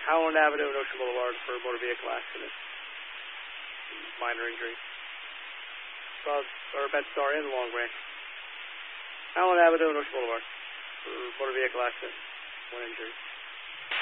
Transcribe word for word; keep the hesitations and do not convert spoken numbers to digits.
Howland Avenue and Ocean Boulevard for a motor vehicle accident. Minor injury. Saw our MedStar in Long Branch. Howland Avenue and Ocean Boulevard for motor vehicle accident. One injury.